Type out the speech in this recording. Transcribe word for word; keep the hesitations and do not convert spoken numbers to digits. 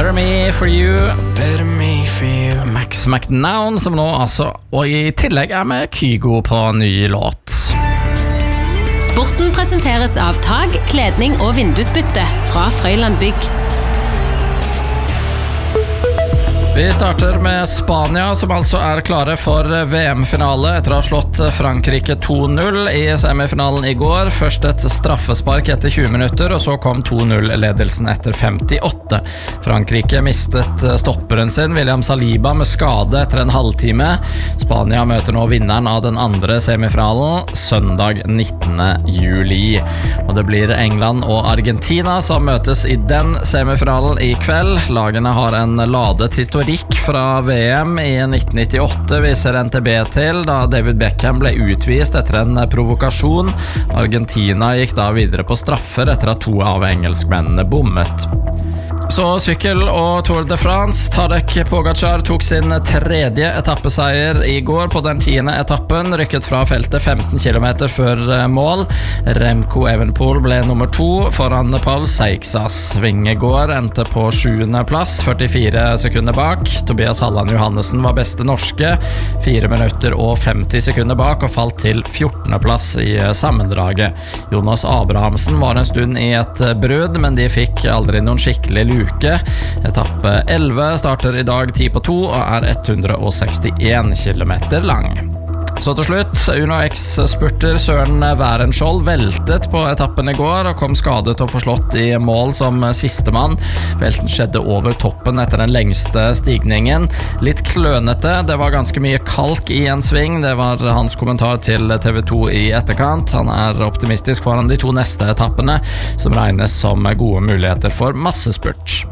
Better Me For You. Better me for you. Max McNown, som nå altså, og i tillegg er med Kygo på ny låt. Sporten presenteres av Tag, kledning og vindusbytte fra Frøyland Bygg. Vi starter med Spania, som altså er klare for V M-finale etter å ha slått Frankrike to null i semifinalen i går. Først et straffespark etter tjue minutter, og så kom to null-ledelsen etter femtiåtte. Frankrike mistet stopperen sin, William Saliba, med skade etter en halvtime. Spania møter nå vinneren av den andre semifinalen, søndag nittende juli. Og det blir England og Argentina som møtes i den semifinalen i kveld. Lagene har en ladet historie fra V M i nitten nittiåtte, viser N T B til, da David Beckham ble utvist etter en provokasjon. Argentina gikk da videre på straffer etter at to av engelskmennene bommet. Så sykkel og Tour de France. Tadej Pogacar tok sin tredje etappeseier i går på den tiende etappen, rykket fra feltet femten kilometer før mål. Remco Evenepoel ble nummer to foran Paul Seixas. Vingegaard endte på sjuende plass, førtifire sekunder bak. Tobias Halland Johannessen var beste norske, fire minutter og femti sekunder bak, og falt til fjortende plass i sammendraget. Jonas Abrahamsen var en stund i et brudd, men de fikk aldri noen skikkelig luke. Etappe elleve starter i dag ti på to og er hundre og sekstien kilometer lang. Så til slutt, Uno X-spurter Søren Værenskjold veltet på etappen i går og kom skadet og forslått i mål som sistemann. Velten skjedde over toppen etter den lengste stigningen. Litt klønete, det var ganske mye kalk i en sving, det var hans kommentar til T V to i etterkant. Han er optimistisk foran de to neste etappene, som regnes som gode muligheter for massespurt.